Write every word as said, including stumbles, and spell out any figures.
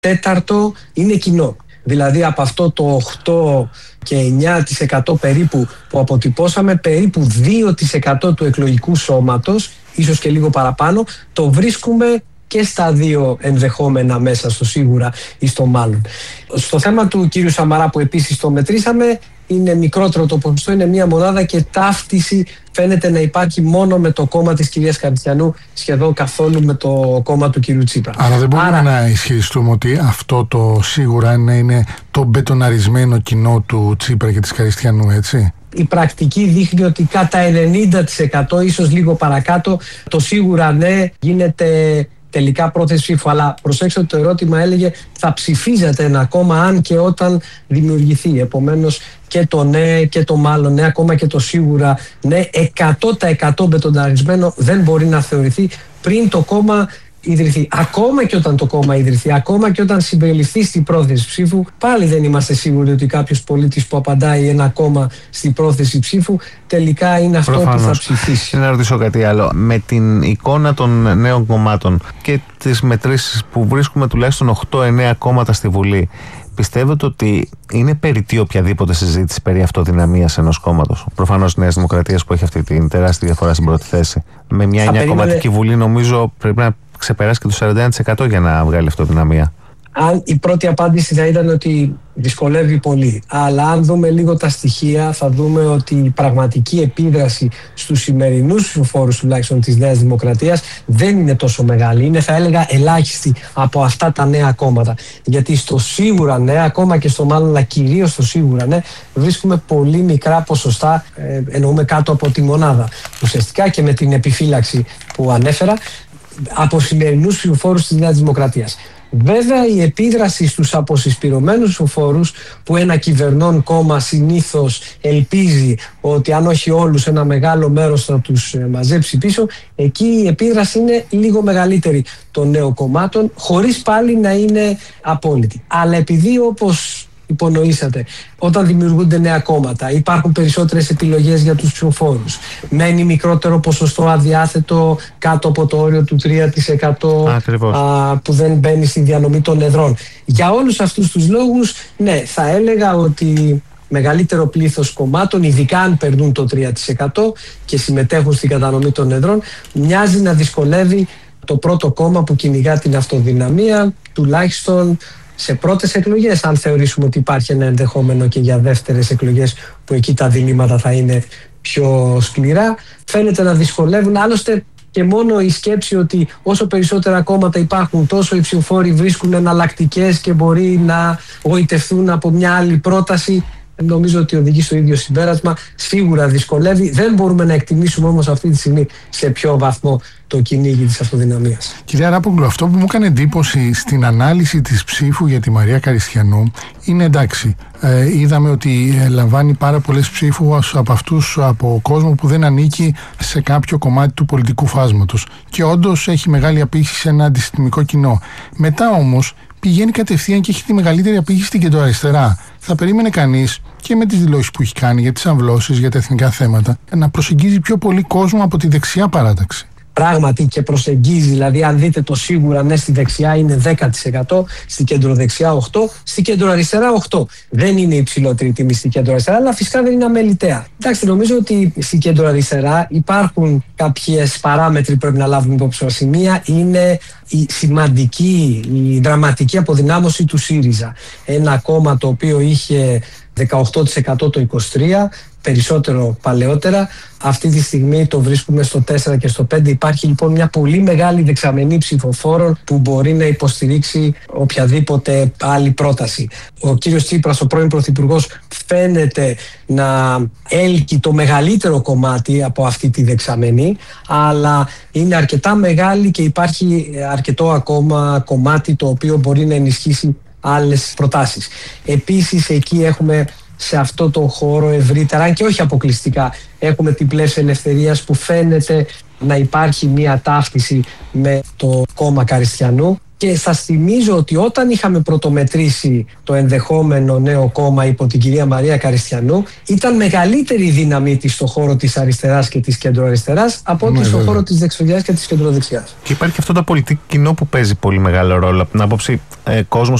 τέταρτο είναι κοινό. Δηλαδή από αυτό το οκτώ και εννιά τοις εκατό περίπου που αποτυπώσαμε, περίπου δύο τοις εκατό του εκλογικού σώματος, ίσως και λίγο παραπάνω, το βρίσκουμε και στα δύο ενδεχόμενα μέσα, στο σίγουρα ή στο μάλλον. Στο θέμα του κύριου Σαμαρά, που επίσης το μετρήσαμε, είναι μικρότερο το ποσοστό, είναι μία μονάδα και ταύτιση φαίνεται να υπάρχει μόνο με το κόμμα της κυρίας Καριστιανού, σχεδόν καθόλου με το κόμμα του κυρίου Τσίπρα. Άρα δεν μπορούμε Άρα... να ισχυριστούμε ότι αυτό το σίγουρα είναι το μπετοναρισμένο κοινό του Τσίπρα και της Καριστιανού, έτσι. Η πρακτική δείχνει ότι κατά ενενήντα τοις εκατό, ίσως λίγο παρακάτω, το σίγουρα ναι γίνεται τελικά πρόθεση ψήφου. Αλλά προσέξτε ότι το ερώτημα έλεγε θα ψηφίζετε ένα κόμμα αν και όταν δημιουργηθεί. Επομένως και το ναι και το μάλλον ναι, ακόμα και το σίγουρα ναι, εκατό τοις εκατό μπετοναρισμένο δεν μπορεί να θεωρηθεί πριν το κόμμα ιδρυθεί. Ακόμα και όταν το κόμμα ιδρυθεί, ακόμα και όταν συμπεριληφθεί στην πρόθεση ψήφου, πάλι δεν είμαστε σίγουροι ότι κάποιος πολίτης που απαντάει ένα κόμμα στην πρόθεση ψήφου τελικά είναι αυτό Προφανώς. που θα ψηφίσει. Να ρωτήσω κάτι άλλο. Με την εικόνα των νέων κομμάτων και τις μετρήσεις που βρίσκουμε τουλάχιστον οκτώ εννέα κόμματα στη Βουλή, πιστεύετε ότι είναι περιττή οποιαδήποτε συζήτηση περί αυτοδυναμίας ενός κόμματος? Προφανώς Νέας Δημοκρατίας που έχει αυτή την τεράστια διαφορά στην πρώτη θέση. Με μια εννιά κομματική Βουλή νομίζω πρέπει να ξεπεράσει και το σαράντα ένα τοις εκατό για να βγάλει αυτοδυναμία. Αν η πρώτη απάντηση θα ήταν ότι δυσκολεύει πολύ. Αλλά αν δούμε λίγο τα στοιχεία, θα δούμε ότι η πραγματική επίδραση στους σημερινούς ψηφοφόρους τουλάχιστον της Νέας Δημοκρατίας δεν είναι τόσο μεγάλη. Είναι, θα έλεγα, ελάχιστη από αυτά τα νέα κόμματα. Γιατί στο σίγουρα ναι, ακόμα και στο μάλλον, αλλά κυρίως στο σίγουρα ναι, βρίσκουμε πολύ μικρά ποσοστά, ε, εννοούμε κάτω από τη μονάδα. Ουσιαστικά και με την επιφύλαξη που ανέφερα, από σημερινούς ψηφοφόρους της Νέας Δημοκρατίας. Βέβαια, η επίδραση στους αποσυσπηρωμένους ψηφοφόρους, που ένα κυβερνών κόμμα συνήθως ελπίζει ότι αν όχι όλους ένα μεγάλο μέρος θα τους μαζέψει πίσω, εκεί η επίδραση είναι λίγο μεγαλύτερη των νέων κομμάτων, χωρίς πάλι να είναι απόλυτη. Αλλά επειδή, όπως υπονοήσατε, όταν δημιουργούνται νέα κόμματα υπάρχουν περισσότερες επιλογές για τους ψηφοφόρους, μένει μικρότερο ποσοστό αδιάθετο κάτω από το όριο του τρία τοις εκατό α, που δεν μπαίνει στη διανομή των εδρών. Για όλους αυτούς τους λόγους, ναι, θα έλεγα ότι μεγαλύτερο πλήθος κομμάτων, ειδικά αν περνούν το τρία τοις εκατό και συμμετέχουν στην κατανομή των εδρών, μοιάζει να δυσκολεύει το πρώτο κόμμα που κυνηγά την αυτοδυναμία, τουλάχιστον σε πρώτες εκλογές, αν θεωρήσουμε ότι υπάρχει ένα ενδεχόμενο και για δεύτερες εκλογές που εκεί τα διλήμματα θα είναι πιο σκληρά, φαίνεται να δυσκολεύουν. Άλλωστε και μόνο η σκέψη ότι όσο περισσότερα κόμματα υπάρχουν, τόσο οι ψηφοφόροι βρίσκουν εναλλακτικές και μπορεί να γοητευτούν από μια άλλη πρόταση, νομίζω ότι οδηγεί στο ίδιο συμπέρασμα. Σίγουρα δυσκολεύει. Δεν μπορούμε να εκτιμήσουμε όμως αυτή τη στιγμή σε ποιο βαθμό το κυνήγι της αυτοδυναμίας. Κυρία Ράπογλου, αυτό που μου έκανε εντύπωση στην ανάλυση της ψήφου για τη Μαρία Καριστιανού είναι εντάξει. Ε, είδαμε ότι λαμβάνει πάρα πολλές ψήφους από αυτούς, από κόσμο που δεν ανήκει σε κάποιο κομμάτι του πολιτικού φάσματος. Και όντως έχει μεγάλη απήχηση σε ένα αντισυστημικό κοινό. Μετά όμως πηγαίνει κατευθείαν και έχει τη μεγαλύτερη απήχηση στην κεντροαριστερά. Θα περίμενε κανείς και με τις δηλώσεις που έχει κάνει για τις αμβλώσεις, για τα εθνικά θέματα, να προσεγγίζει πιο πολύ κόσμο από τη δεξιά παράταξη. Πράγματι και προσεγγίζει, δηλαδή αν δείτε το σίγουρα ναι στη δεξιά είναι δέκα τοις εκατό, στη κεντροδεξιά οκτώ τοις εκατό, στη κεντροαριστερά οκτώ τοις εκατό. Δεν είναι υψηλότερη τιμή στη κεντροαριστερά, αλλά φυσικά δεν είναι αμεληταία. Εντάξει, νομίζω ότι στη κεντροαριστερά υπάρχουν κάποιες παράμετροι που πρέπει να λάβουμε υπόψη μας. Η μία είναι η σημαντική, η δραματική αποδυνάμωση του ΣΥΡΙΖΑ. Ένα κόμμα το οποίο είχε δεκαοκτώ τοις εκατό το είκοσι τρία, περισσότερο παλαιότερα. Αυτή τη στιγμή το βρίσκουμε στο τέσσερα και στο πέντε. Υπάρχει λοιπόν μια πολύ μεγάλη δεξαμενή ψηφοφόρων που μπορεί να υποστηρίξει οποιαδήποτε άλλη πρόταση. Ο κύριος Τσίπρας, ο πρώην Πρωθυπουργός, φαίνεται να έλκει το μεγαλύτερο κομμάτι από αυτή τη δεξαμενή, αλλά είναι αρκετά μεγάλη και υπάρχει αρκετό ακόμα κομμάτι το οποίο μπορεί να ενισχύσει άλλες προτάσεις. Επίσης εκεί έχουμε σε αυτό το χώρο ευρύτερα, αν και όχι αποκλειστικά, έχουμε την πλεύση ελευθερίας που φαίνεται να υπάρχει μία ταύτιση με το κόμμα Καριστιανού. Και σας θυμίζω ότι όταν είχαμε πρωτομετρήσει το ενδεχόμενο νέο κόμμα υπό την κυρία Μαρία Καριστιανού, ήταν μεγαλύτερη η δύναμή της στον χώρο της αριστεράς και της κεντροαριστεράς από ότι ναι, στον χώρο της δεξιδιάς και της κεντροδεξιάς. Και υπάρχει και αυτό το πολιτικό κοινό που παίζει πολύ μεγάλο ρόλο από την άποψη ε, κόσμος